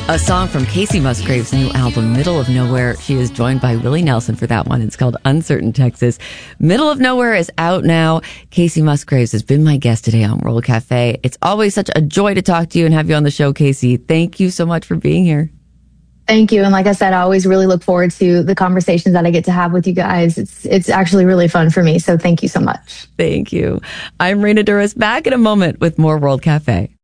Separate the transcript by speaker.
Speaker 1: A song from Casey Musgrave's new album, Middle of Nowhere. She is joined by Willie Nelson for that one. It's called Uncertain Texas. Middle of Nowhere is out now. Casey Musgraves has been my guest today on World Cafe. It's always such a joy to talk to you and have you on the show, Casey. Thank you so much for being here.
Speaker 2: Thank you. And like I said, I always really look forward to the conversations that I get to have with you guys. It's actually really fun for me. So thank you so much.
Speaker 1: Thank you. I'm Rena Duras, back in a moment with more World Cafe.